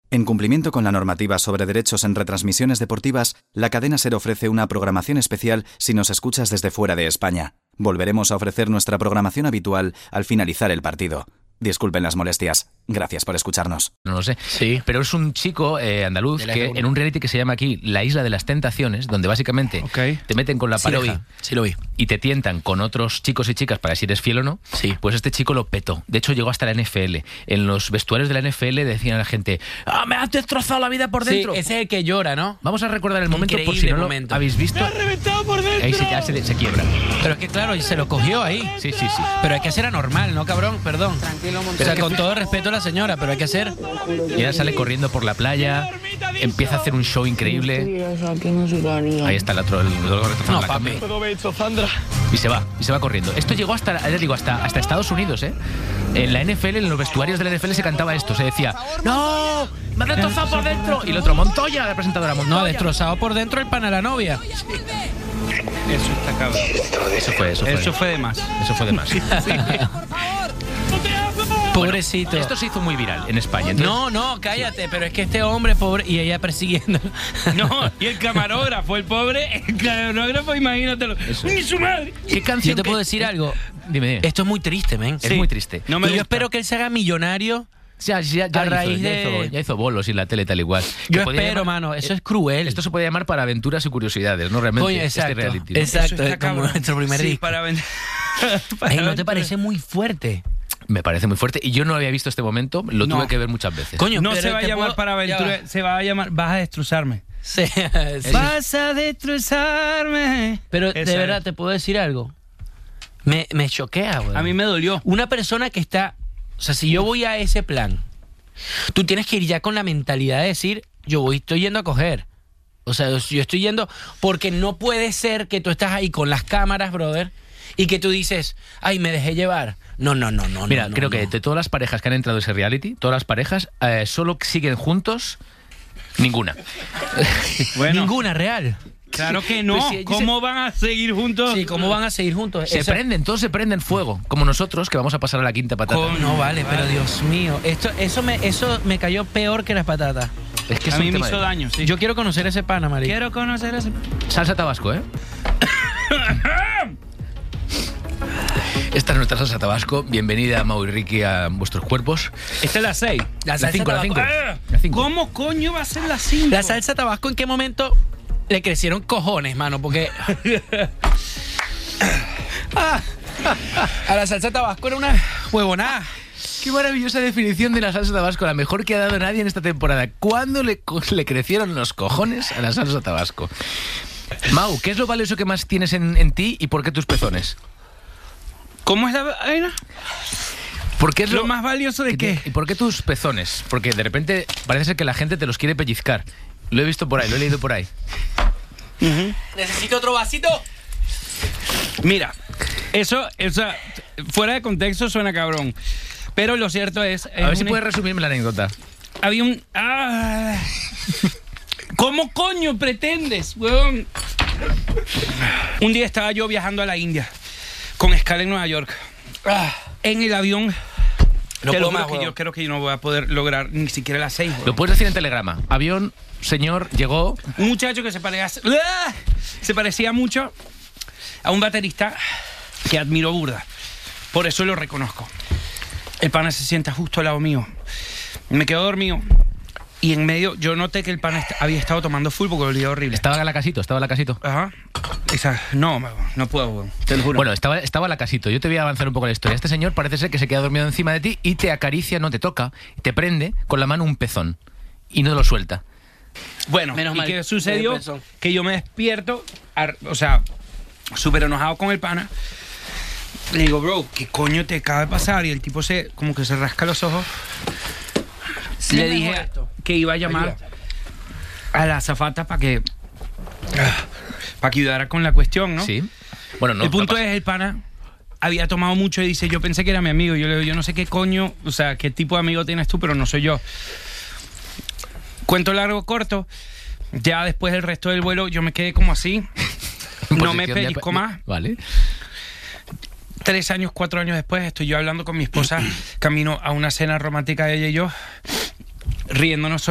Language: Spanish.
En cumplimiento con la normativa sobre derechos en retransmisiones deportivas, la cadena SER ofrece una programación especial si nos escuchas desde fuera de España. Volveremos a ofrecer nuestra programación habitual al finalizar el partido. Disculpen las molestias. Gracias por escucharnos. No lo sé. Sí. Pero es un chico andaluz que en un reality que se llama aquí La Isla de las Tentaciones, donde básicamente te meten con la pareja Sí lo vi. y te tientan con otros chicos y chicas para si eres fiel o no. Sí. Pues este chico lo petó. De hecho, llegó hasta la NFL. En los vestuarios de la NFL decían a la gente: ¡ah, me has destrozado la vida por dentro! Sí, ese es el que llora, ¿no? Vamos a recordar el momento por Increíble si no lo momento. habéis visto. ¡Me ha reventado por dentro! Ahí se quiebra. Pero es que claro, y se lo cogió ahí. Sí, sí, sí. Pero hay que hacer anormal, ¿no, cabrón? Perdón. O sea, con todo respeto a la señora, pero hay que hacer... Y ahora sale corriendo por la playa, empieza a hacer un show increíble. Ahí está el otro, No, papi. Y se va corriendo. Esto llegó hasta Estados Unidos, ¿eh? En la NFL, en los vestuarios de la NFL se cantaba esto, se decía: ¡no! ¡Me ha destrozado por dentro! Y el otro: Montoya, la presentadora Montoya. No, destrozado por dentro el pan a la novia. Eso está cabrón. Eso fue de más. Eso fue de más. Pobrecito. Esto se hizo muy viral en España. Entonces, No, cállate, pero es que este hombre pobre y ella persiguiendo. No, y el camarógrafo, el pobre, el camarógrafo, imagínatelo. ¡Ni su madre! ¿qué canción? Yo te puedo decir algo. Dime. Esto es muy triste, men. Es muy triste. No me Y yo gusta. espero que él se haga millonario. Ya a raíz de... ya hizo bolos y la tele tal igual. Yo Que podía espero, llamar- mano, eso es cruel. Esto se puede llamar Para Aventuras y Curiosidades, ¿no? Realmente, Coño, exacto, este reality, ¿no? exacto. Eso está como cabrón. nuestro primer Sí, disco. para vender. Ey, ¿no te parece muy fuerte? Me parece muy fuerte. Y yo no había visto este momento, lo No. tuve que ver muchas veces. Coño, No pero se va a te llamar puedo- para ya aventura, va. se va a llamar Vas a destrozarme. Sí, sí. Vas a destrozarme. Pero Esa de verdad, es. te puedo decir algo. Me choquea, güey. A mí me dolió. Una persona que está... O sea, si yo voy a ese plan, tú tienes que ir ya con la mentalidad de decir, estoy yendo a coger. O sea, yo estoy yendo... Porque no puede ser que tú estás ahí con las cámaras, brother, y que tú dices, ay, me dejé llevar. No. Mira, no, creo no. que de todas las parejas que han entrado a ese reality, todas las parejas solo siguen juntos ninguna. Bueno, Ninguna real. claro que no. Pues si allí ¿Cómo van a seguir juntos? Sí, ¿cómo van a seguir juntos? Todos se prenden fuego, como nosotros, que vamos a pasar a la quinta patata. No vale, pero Dios mío. Eso me cayó peor que las patatas. Es que es a un mí me tema hizo de- daño, sí. Yo quiero conocer ese pana, marico. quiero conocer ese... Salsa tabasco, ¿eh? Esta es nuestra salsa tabasco. Bienvenida, Mau y Ricky, a vuestros cuerpos. Esta es la 6. La salsa 5, la tabasco. 5. Ah, La 5. ¿Cómo coño va a ser la 5? La salsa tabasco, ¿en qué momento le crecieron cojones, mano? Porque a la salsa tabasco era una huevonada. Qué maravillosa definición de la salsa tabasco, la mejor que ha dado nadie en esta temporada. ¿Cuándo le crecieron los cojones a la salsa tabasco? Mau, ¿qué es lo valioso que más tienes en ti y por qué tus pezones? ¿Cómo es la vaina? ¿Por qué es ¿Lo más valioso de qué? ¿Y por qué tus pezones? Porque de repente parece ser que la gente te los quiere pellizcar. Lo he visto por ahí, lo he leído por ahí. Necesito otro vasito. Mira, eso, fuera de contexto suena cabrón. Pero lo cierto es... A ver si puedes resumirme la anécdota. Había un... ¿Cómo coño pretendes, weón? Un día estaba yo viajando a la India, con escala en Nueva York. En el avión... No te puedo lo juro más, que weón. yo creo que yo no voy a poder lograr ni siquiera las 6, weón. Lo puedes decir en telegrama. Avión, señor, llegó... Un muchacho que se parecía mucho a un baterista que admiro burda. Por eso lo reconozco. El pana se sienta justo al lado mío. Me quedo dormido. Y en medio, yo noté que el pana había estado tomando full porque lo olía horrible. Estaba la casito. Ajá. No puedo, weón. Te lo juro. Bueno, estaba la casito. Yo te voy a avanzar un poco la historia. Este señor parece ser que se queda dormido encima de ti y te acaricia, no te toca, te prende con la mano un pezón y no lo suelta. Bueno, Menos ¿y mal qué sucedió? que empezó. Que yo me despierto, o sea, súper enojado con el pana. Le digo, bro, ¿qué coño te acaba de pasar? Y el tipo como que se rasca los ojos. Le dije que iba a llamar a la azafata para que ayudara con la cuestión, ¿no? Sí. Bueno, no. El punto no es, el pana había tomado mucho y dice, yo pensé que era mi amigo. Yo le digo, yo no sé qué coño, o sea, qué tipo de amigo tienes tú, pero no soy yo. Cuento largo, corto. Ya después del resto del vuelo yo me quedé como así. No me pellizco más. Vale. 3 años, 4 años después estoy yo hablando con mi esposa, camino a una cena romántica de ella y yo, riéndonos